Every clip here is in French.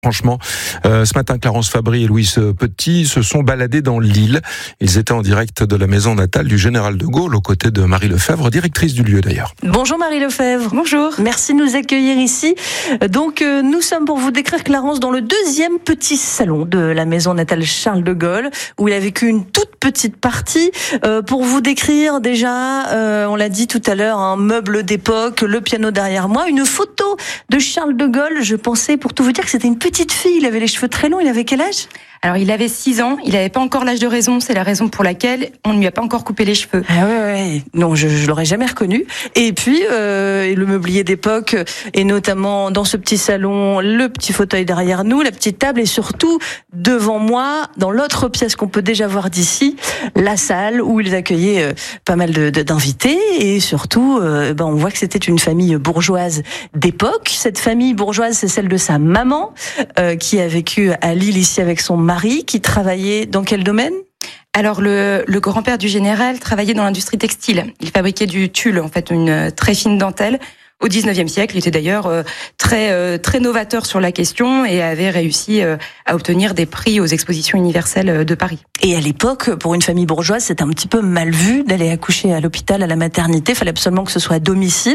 Franchement, ce matin, Clarence Fabry et Louise Petit se sont baladés dans l'île. Ils étaient en direct de la maison natale du général de Gaulle, aux côtés de Marie Lefebvre, directrice du lieu d'ailleurs. Bonjour Marie Lefebvre. Bonjour. Merci de nous accueillir ici. Donc nous sommes pour vous décrire Clarence dans le deuxième petit salon de la maison natale Charles de Gaulle, où il a vécu une toute petite partie. Pour vous décrire déjà, on l'a dit tout à l'heure, un meuble d'époque, le piano derrière moi, une photo de Charles de Gaulle. Je pensais, pour tout vous dire, que c'était une petite fille. Il avait les cheveux très longs. Il avait quel âge ? Alors, il avait 6 ans. Il n'avait pas encore l'âge de raison. C'est la raison pour laquelle on ne lui a pas encore coupé les cheveux. Ah ouais. Non, je l'aurais jamais reconnu. Et puis, le mobilier d'époque, et notamment dans ce petit salon, le petit fauteuil derrière nous, la petite table, et surtout, devant moi, dans l'autre pièce qu'on peut déjà voir d'ici, la salle où ils accueillaient pas mal d'invités. Et surtout, on voit que c'était une famille bourgeoise d'époque. Cette famille bourgeoise, c'est celle de sa maman, qui a vécu à Lille ici avec son mari, qui travaillait dans quel domaine ? Alors, le grand-père du général travaillait dans l'industrie textile. Il fabriquait du tulle, en fait, une très fine dentelle. Au 19e siècle, il était d'ailleurs très novateur sur la question et avait réussi à obtenir des prix aux expositions universelles de Paris. Et à l'époque, pour une famille bourgeoise, c'était un petit peu mal vu d'aller accoucher à l'hôpital, à la maternité. Il fallait absolument que ce soit à domicile.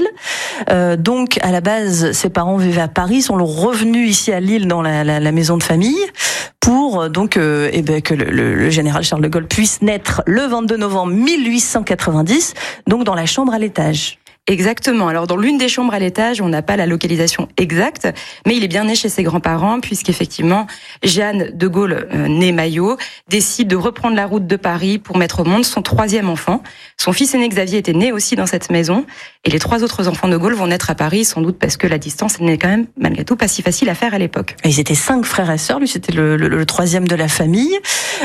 Donc, à la base, ses parents vivaient à Paris, sont revenus ici à Lille dans la maison de famille pour que le général Charles de Gaulle puisse naître le 22 novembre 1890, donc dans la chambre à l'étage. Exactement. Alors, dans l'une des chambres à l'étage, on n'a pas la localisation exacte, mais il est bien né chez ses grands-parents, puisqu'effectivement, Jeanne de Gaulle, née Maillot, décide de reprendre la route de Paris pour mettre au monde son 3e enfant. Son fils aîné Xavier était né aussi dans cette maison, et les 3 autres enfants de Gaulle vont naître à Paris, sans doute parce que la distance n'est quand même, malgré tout, pas si facile à faire à l'époque. Ils étaient 5 frères et sœurs, lui c'était le 3e de la famille.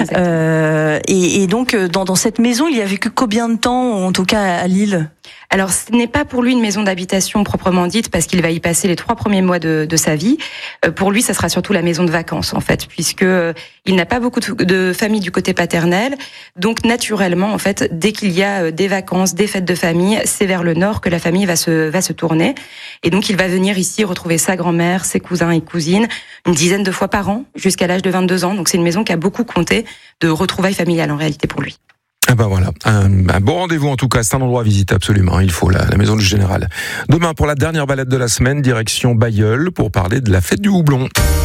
Et donc, dans cette maison, il y a vécu combien de temps, en tout cas à Lille ? Alors, ce n'est pas pour lui une maison d'habitation proprement dite, parce qu'il va y passer les 3 premiers mois de sa vie. Pour lui, ça sera surtout la maison de vacances, en fait, puisque il n'a pas beaucoup de famille du côté paternel. Donc, naturellement, en fait, dès qu'il y a des vacances, des fêtes de famille, c'est vers le nord que la famille va se tourner. Et donc, il va venir ici retrouver sa grand-mère, ses cousins et cousines, une dizaine de fois par an, jusqu'à l'âge de 22 ans. Donc, c'est une maison qui a beaucoup compté de retrouvailles familiales, en réalité, pour lui. Ah ben voilà, un bon rendez-vous en tout cas, c'est un endroit à visiter absolument, il faut la maison du général. Demain pour la dernière balade de la semaine, direction Bailleul pour parler de la fête du houblon.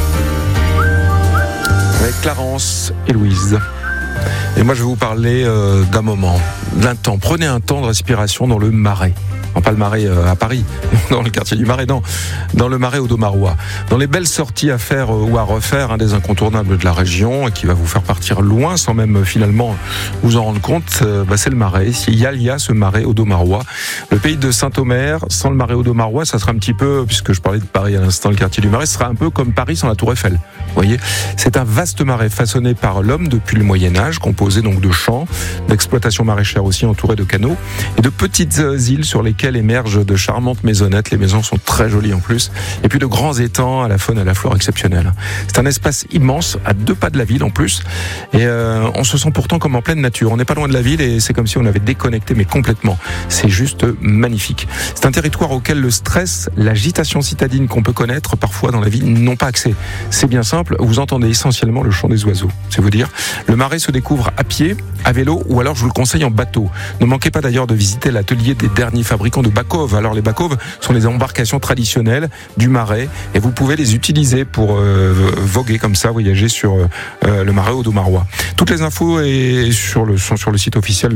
Avec Clarence et Louise. Et moi je vais vous parler d'un moment, d'un temps. Prenez un temps de respiration dans le Marais. Non, pas le Marais à Paris, dans le quartier du Marais, non, dans le Marais Audomarois. Dans les belles sorties à faire ou à refaire, un des incontournables de la région, qui va vous faire partir loin sans même finalement vous en rendre compte, c'est le Marais. Il y a ce Marais Audomarois. Le pays de Saint-Omer, sans le Marais Audomarois, ça sera un petit peu, puisque je parlais de Paris à l'instant, le quartier du Marais, ce sera un peu comme Paris sans la Tour Eiffel. Vous voyez, c'est un vaste marais façonné par l'homme depuis le Moyen-Âge, composé donc de champs, d'exploitations maraîchères aussi entourées de canaux, et de petites îles sur lesquelles émergent de charmantes maisonnettes. Les maisons sont très jolies en plus. Et puis de grands étangs à la faune et à la flore exceptionnelle. C'est un espace immense, à 2 pas de la ville en plus. Et on se sent pourtant comme en pleine nature. On n'est pas loin de la ville et c'est comme si on avait déconnecté, mais complètement. C'est juste magnifique. C'est un territoire auquel le stress, l'agitation citadine qu'on peut connaître parfois dans la ville n'ont pas accès. C'est bien simple, vous entendez essentiellement le chant des oiseaux. C'est vous dire. Le Marais se découvre à pied, à vélo ou alors je vous le conseille en bateau. Ne manquez pas d'ailleurs de visiter l'atelier des derniers fabricants de bacoves. Alors les bacoves sont les embarcations traditionnelles du Marais et vous pouvez les utiliser pour voguer comme ça, voyager sur le Marais Audomarois. Toutes les infos sont sur le site officiel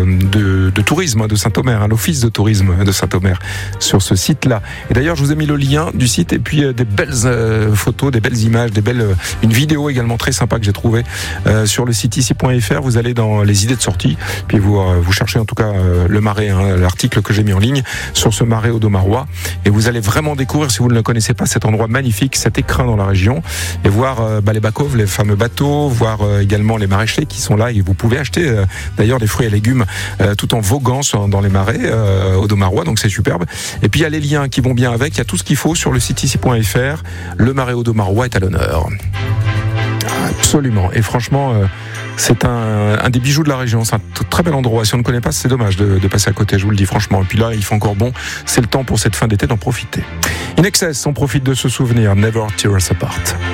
de tourisme de Saint-Omer, l'office de tourisme de Saint-Omer, sur ce site-là. Et d'ailleurs, je vous ai mis le lien du site et puis des belles photos, des belles images, une vidéo également très sympa que j'ai trouvée sur le site ici.fr. Vous allez dans les idées de sortie, puis vous cherchez en tout cas le Marais, l'article que j'ai mis en ligne sur ce Marais Audomarois, et vous allez vraiment découvrir, si vous ne le connaissez pas, cet endroit magnifique, cet écrin dans la région, et voir les bacoves, les fameux bateaux, voir également les maraîchers qui sont là, et vous pouvez acheter d'ailleurs des fruits et légumes tout en voguant dans les marais Audomarois, donc c'est superbe. Et puis il y a les liens qui vont bien avec, il y a tout ce qu'il faut sur le site ici.fr. Le Marais Audomarois est à l'honneur. Absolument, et franchement c'est un des bijoux de la région, c'est un très bel endroit. Si on ne connaît pas, c'est dommage de passer à côté, je vous le dis franchement. Et puis là, il fait encore bon, c'est le temps pour cette fin d'été d'en profiter. In Excess, on profite de ce souvenir, Never Tear Us Apart.